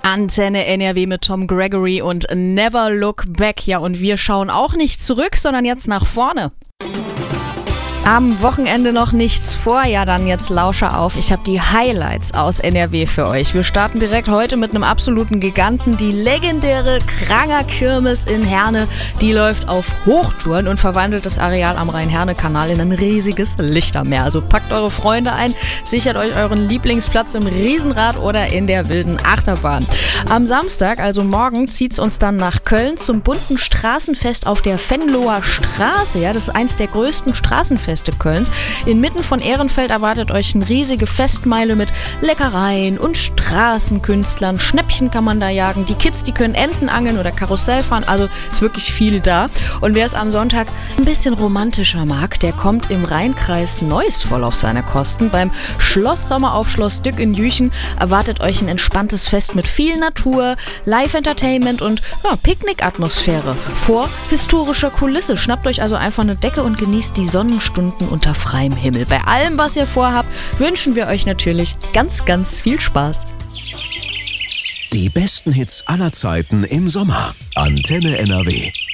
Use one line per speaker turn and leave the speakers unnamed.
Antenne NRW mit Tom Gregory und Never Look Back. Ja, und wir schauen auch nicht zurück, sondern jetzt nach vorne. Am Wochenende noch nichts vor, ja dann jetzt Lauscher auf. Ich habe die Highlights aus NRW für euch. Wir starten direkt heute mit einem absoluten Giganten. Die legendäre Kranger-Kirmes in Herne, die läuft auf Hochtouren und verwandelt das Areal am Rhein-Herne-Kanal in ein riesiges Lichtermeer. Also packt eure Freunde ein, sichert euch euren Lieblingsplatz im Riesenrad oder in der wilden Achterbahn. Am Samstag, also morgen, zieht es uns dann nach Köln zum bunten Straßenfest auf der Venloer Straße. Ja, das ist eins der größten Straßenfeste Kölns. Inmitten von Ehrenfeld erwartet euch eine riesige Festmeile mit Leckereien und Straßenkünstlern. Schnäppchen kann man da jagen. Die Kids, die können Enten angeln oder Karussell fahren. Also ist wirklich viel da. Und wer es am Sonntag ein bisschen romantischer mag, der kommt im Rheinkreis Neuss voll auf seine Kosten. Beim Schloss Sommer auf Schloss Dück in Jüchen erwartet euch ein entspanntes Fest mit viel Natur, Live-Entertainment und Picknick-Atmosphäre vor historischer Kulisse. Schnappt euch also einfach eine Decke und genießt die Sonnenstunden unter freiem Himmel. Bei allem, was ihr vorhabt, wünschen wir euch natürlich ganz, ganz viel Spaß.
Die besten Hits aller Zeiten im Sommer. Antenne NRW.